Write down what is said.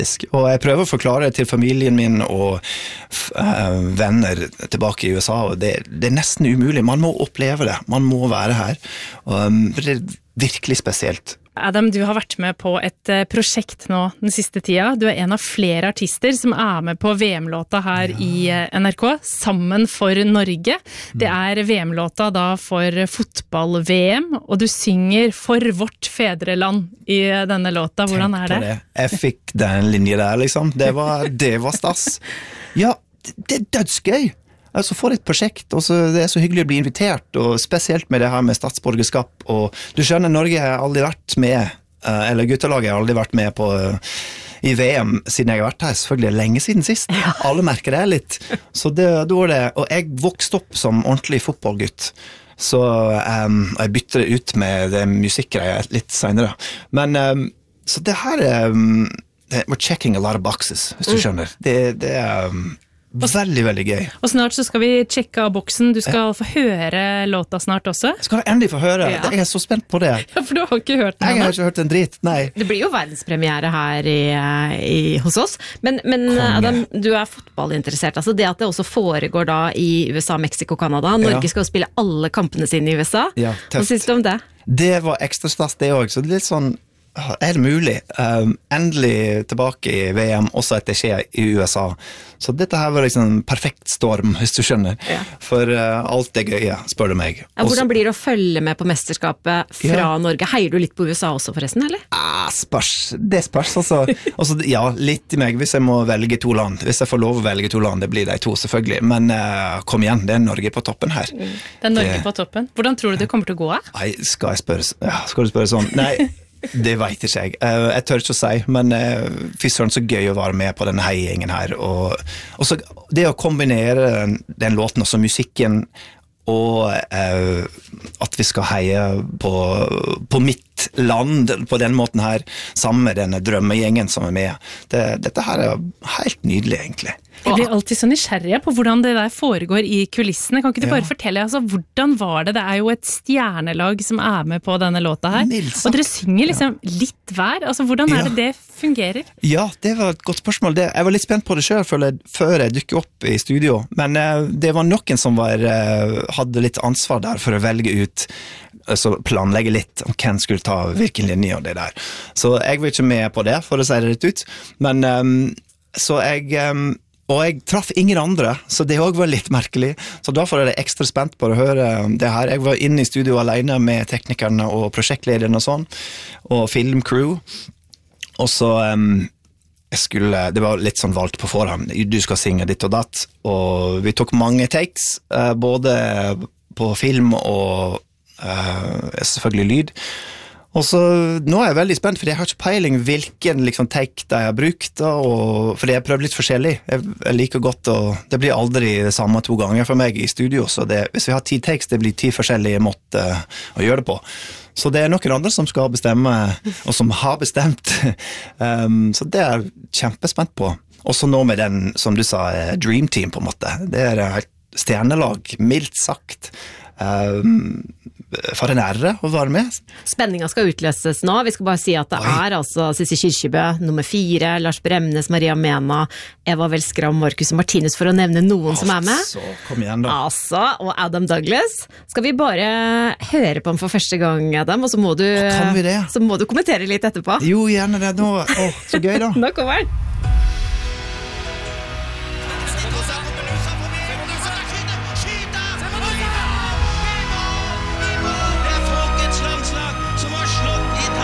fantastisk. Og jeg prøver å forklare det til familien min og venner tilbake i USA, og det nesten umulig. Man må oppleve det. Man må være her. Det virkelig spesielt. Adam, du har vært med på et prosjekt nå den siste tida. Du en av flere artister som med på VM-låta her i NRK, Sammen for Norge. Det VM-låta da for fotball-VM, og du synger For vårt fedreland i denne låta. Hvordan det? Jeg fikk den linje der, liksom. Det var stas. Ja, det dødsgøy. Altså for et prosjekt, og det så hyggelig å bli invitert, og spesielt med det her med statsborgerskap, og du skjønner, Norge har aldri vært med, eller guttelaget har aldri vært med på i VM siden jeg har vært her, selvfølgelig lenge siden sist. Alle merker det litt. Så da var det, og jeg vokste opp som ordentlig fotballgutt, så jeg bytter det ut med det musikkgreier litt senere. Men så det her we're checking a lot of boxes, hvis du skjønner. Det veldig, veldig gøy. Og snart så skal vi sjekke av boksen. Du skal få høre låta snart også. Skal du endelig få høre? Jeg så spent på det. Ja, for du har ikke hørt den. Jeg har ikke hørt en dritt, nei. Det blir jo verdenspremiere her hos oss. Men Adam, du fotballinteressert. Altså det at det også foregår da i USA, Mexico, Canada. Norge skal jo spille alle kampene sine i USA. Ja, Hva synes du om det? Det var ekstra stas det også. Så det litt sånn, det mulig? Endelig tilbake i VM, også at det skjer i USA. Så dette her var liksom en perfekt storm, hvis du skjønner. For alt det gøye, spør du meg. Hvordan blir det å følge med på mesterskapet fra Norge? Heier du litt på USA også forresten, eller? Det spørs altså. Ja, litt i meg, hvis jeg må velge to land. Hvis jeg får lov å velge to land, det blir de to selvfølgelig. Men kom igjen, det Norge på toppen her. Det Norge på toppen. Hvordan tror du det kommer til å gå? Nei, skal du spørre sånn? Nei, det vet ikke jeg. Jeg tør ikke å si, men fy søren så gøy å være med på denne heiingen her. Og så det å kombinere den låten, også musikken, og at vi skal heie på mitt land på den måten her, sammen med denne drømmegjengen som med. Dette her helt nydelig, egentlig. Jeg blir alltid så nysgjerrig på hvordan det der foregår i kulissene. Kan ikke du bare fortelle, altså, hvordan var det? Det jo et stjernelag som med på denne låta her. Og dere synger liksom litt hver. Altså, hvordan det fungerer? Ja, det var et godt spørsmål. Jeg var litt spent på det selv før jeg dykket opp i studio. Men det var noen som hadde litt ansvar der for å velge ut, så planlegge litt om hvem skulle ta hvilken linje og det der. Så jeg var ikke med på det, for å si det rett ut. Men så og jeg traff ingen andre, så det også var litt merkelig. Så derfor jeg ekstra spent på å høre det her. Jeg var inne i studio alene med teknikerne og prosjektlederen og sånn, og filmcrew. Og så det var litt sånn valgt på forhånd. Du skal synge ditt og datt. Og vi tok mange takes, både på film og selvfølgelig lyd. Og så, nå jeg veldig spent, for jeg har ikke peiling hvilken liksom, take de har brukt, for jeg har prøvd litt forskjellig. Jeg liker godt, og det blir aldri det samme 2 ganger for meg i studio, så hvis vi har 10 takes, det blir 10 forskjellige måter å gjøre det på. Så det noen andre som skal bestemme, og som har bestemt. Så det jeg kjempespent på. Også nå med den, som du sa, Dream Team på en måte. Det et stjernelag, mildt sagt. For en ære å være med. Spenningen skal utløses nå. Vi skal bare si at det altså Sissi Kyrkjebø, nummer 4, Lars Bremnes, Maria Mena, Eva Velskram, Marcus og Martinus, for å nevne noen som med. Så kom igjen da. Altså, og Adam Douglas. Skal vi bare høre på ham for første gang, Adam, og så må du kommentere litt etterpå. Jo, gjerne det nå. Så gøy da. Nå kommer han.